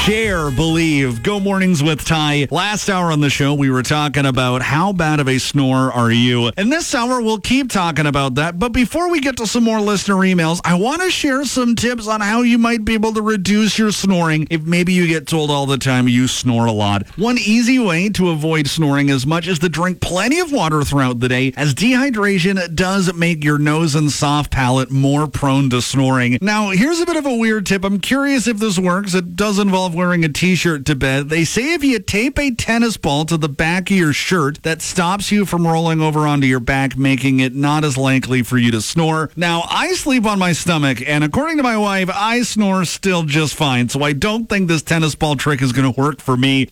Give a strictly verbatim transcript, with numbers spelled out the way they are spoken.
Share, believe. Go mornings with Ty. Last hour on the show, we were talking about how bad of a snorer are you. And this hour, we'll keep talking about that. But before we get to some more listener emails, I want to share some tips on how you might be able to reduce your snoring if maybe you get told all the time you snore a lot. One easy way to avoid snoring as much is to drink plenty of water throughout the day, as dehydration does make your nose and soft palate more prone to snoring. Now, here's a bit of a weird tip. I'm curious if this works. It does involve wearing a t-shirt to bed. They say if you tape a tennis ball to the back of your shirt, that stops you from rolling over onto your back, making it not as likely for you to snore. Now, I sleep on my stomach, and according to my wife, I snore still just fine, so I don't think this tennis ball trick is going to work for me.